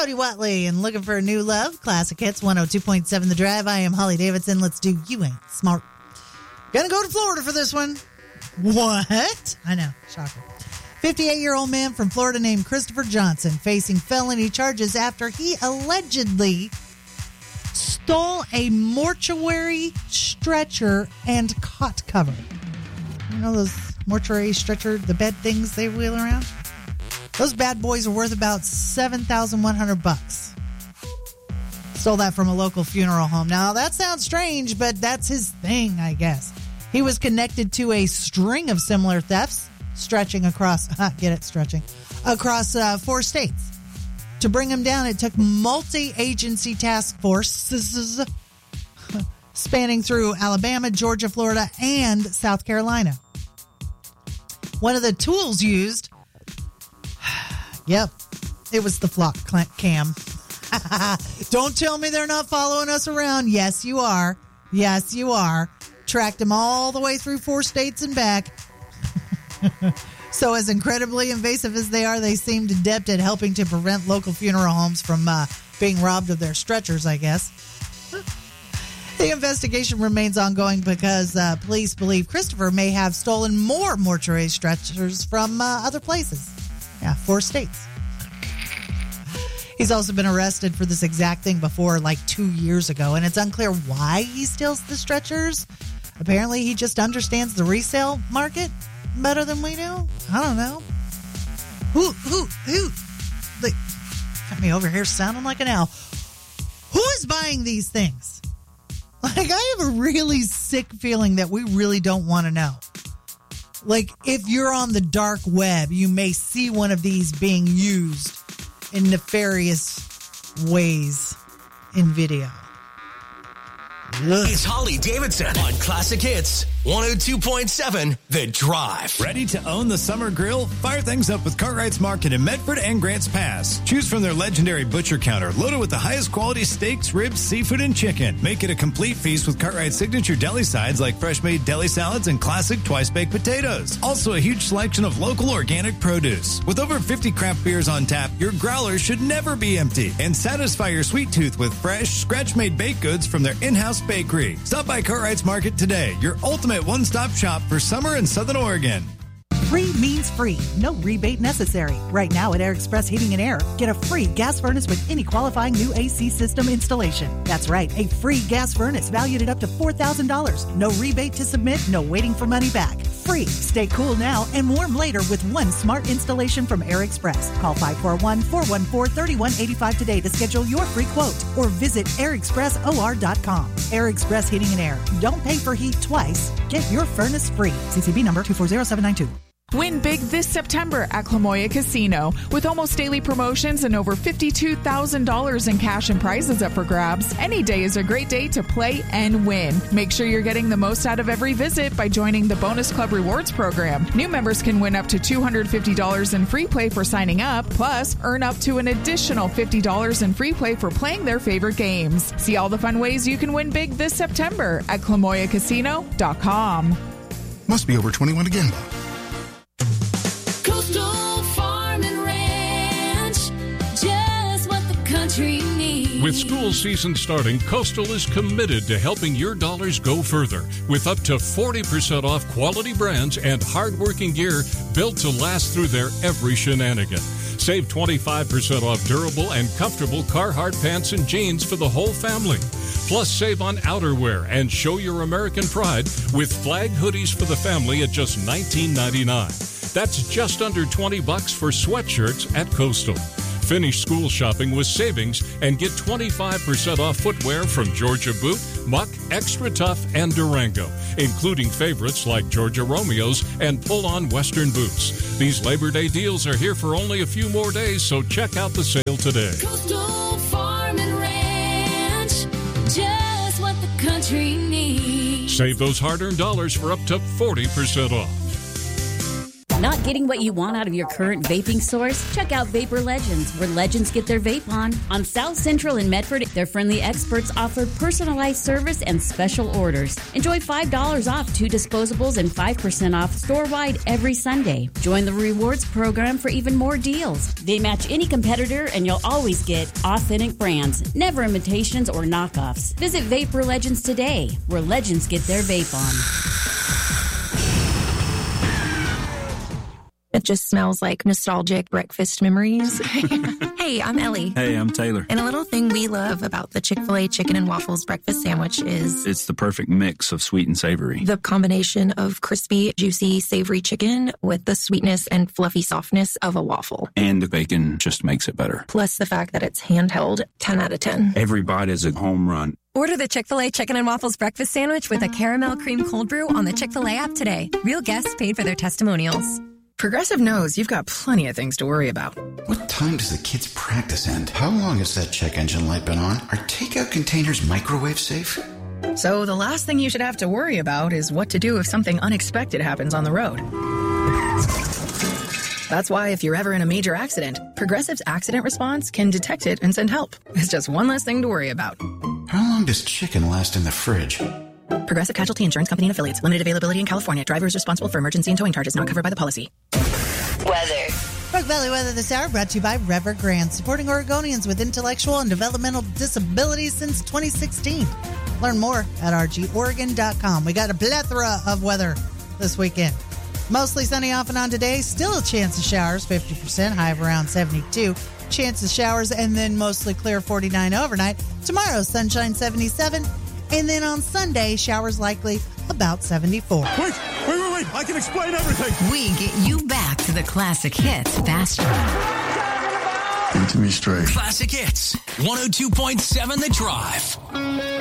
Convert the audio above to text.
Cody Watley and Looking for a New Love. Classic Hits 102.7 The Drive. I am Holly Davidson. Let's do You Ain't Smart. Gonna go to Florida for this one. What? I know. Shocker. 58-year-old man from Florida named Christopher Johnson facing felony charges after he allegedly stole a mortuary stretcher and cot cover. You know those mortuary stretcher, the bed things they wheel around? Those bad boys are worth about $7,100. Stole that from a local funeral home. Now, that sounds strange, but that's his thing, I guess. He was connected to a string of similar thefts, across 4 states. To bring him down, it took multi-agency task forces spanning through Alabama, Georgia, Florida, and South Carolina. One of the tools used, yep, it was the flock cam. Don't tell me they're not following us around. Yes, you are. Yes, you are. Tracked them all the way through 4 states and back. So as incredibly invasive as they are, they seemed adept at helping to prevent local funeral homes from being robbed of their stretchers, I guess. The investigation remains ongoing because police believe Christopher may have stolen more mortuary stretchers from other places. Yeah, 4 states. He's also been arrested for this exact thing before, like 2 years ago, and it's unclear why he steals the stretchers. Apparently, he just understands the resale market better than we do. I don't know. Who? Like, got me over here sounding like an owl. Who is buying these things? Like, I have a really sick feeling that we really don't want to know. Like, if you're on the dark web, you may see one of these being used in nefarious ways in video. It's Holly Davidson on Classic Hits 102.7 The Drive. Ready to own the summer grill? Fire things up with Cartwright's Market in Medford and Grants Pass. Choose from their legendary butcher counter loaded with the highest quality steaks, ribs, seafood, and chicken. Make it a complete feast with Cartwright's signature deli sides like fresh-made deli salads and classic twice-baked potatoes. Also a huge selection of local organic produce. With over 50 craft beers on tap, your growler should never be empty. And satisfy your sweet tooth with fresh, scratch-made baked goods from their in-house bakery. Stop by Cartwright's Market today, your ultimate one-stop shop for summer in Southern Oregon. Free means free. No rebate necessary. Right now at Air Express Heating and Air, get a free gas furnace with any qualifying new AC system installation. That's right, a free gas furnace valued at up to $4,000. No rebate to submit, no waiting for money back. Free. Stay cool now and warm later with one smart installation from Air Express. Call 541-414-3185 today to schedule your free quote or visit airexpressor.com. Air Express Heating and Air. Don't pay for heat twice. Get your furnace free. CCB number 240792. Win big this September at Clamoya Casino. With almost daily promotions and over $52,000 in cash and prizes up for grabs, any day is a great day to play and win. Make sure you're getting the most out of every visit by joining the Bonus Club Rewards program. New members can win up to $250 in free play for signing up, plus earn up to an additional $50 in free play for playing their favorite games. See all the fun ways you can win big this September at ClamoyaCasino.com. Must be over 21 again, though. Coastal Farm and Ranch, just what the country needs. With school season starting, Coastal is committed to helping your dollars go further with up to 40% off quality brands and hardworking gear built to last through their every shenanigan. Save 25% off durable and comfortable Carhartt pants and jeans for the whole family. Plus, save on outerwear and show your American pride with flag hoodies for the family at just $19.99. That's just under $20 for sweatshirts at Coastal. Finish school shopping with savings and get 25% off footwear from Georgia Boot, Muck, Extra Tough, and Durango, including favorites like Georgia Romeos and pull-on Western boots. These Labor Day deals are here for only a few more days, so check out the sale today. Coastal Farm and Ranch, just what the country needs. Save those hard-earned dollars for up to 40% off. Not getting what you want out of your current vaping source? Check out Vapor Legends, where legends get their vape on. On South Central in Medford, their friendly experts offer personalized service and special orders. Enjoy $5 off 2 disposables and 5% off store-wide every Sunday. Join the rewards program for even more deals. They match any competitor, and you'll always get authentic brands, never imitations or knockoffs. Visit Vapor Legends today, where legends get their vape on. It just smells like nostalgic breakfast memories. Hey, I'm Ellie. Hey, I'm Taylor. And a little thing we love about the Chick-fil-A chicken and waffles breakfast sandwich is... it's the perfect mix of sweet and savory. the combination of crispy, juicy, savory chicken with the sweetness and fluffy softness of a waffle. And the bacon just makes it better. Plus the fact that it's handheld, 10 out of 10. Every bite is a home run. Order the Chick-fil-A Chicken and Waffles Breakfast Sandwich with a caramel cream cold brew on the Chick-fil-A app today. Real guests paid for their testimonials. Progressive knows you've got plenty of things to worry about. What time does the kids' practice end? How long has that check engine light been on? Are takeout containers microwave safe? So the last thing you should have to worry about is what to do if something unexpected happens on the road. That's why if you're ever in a major accident, Progressive's accident response can detect it and send help. It's just one less thing to worry about. How long does chicken last in the fridge? Progressive Casualty Insurance Company and Affiliates. Limited availability in California. Driver is responsible for emergency and towing charges not covered by the policy. Weather. Rock Valley Weather this hour brought to you by Evergrande, supporting Oregonians with intellectual and developmental disabilities since 2016. Learn more at rgoregon.com. We got a plethora of weather this weekend. Mostly sunny off and on today. Still a chance of showers, 50%, high of around 72. Chance of showers and then mostly clear, 49 overnight. Tomorrow, sunshine, 77. And then on Sunday, showers likely about 74. Wait! I can explain everything. We get you back to the classic hits faster. Get to me straight. Classic Hits, 102.7 The Drive.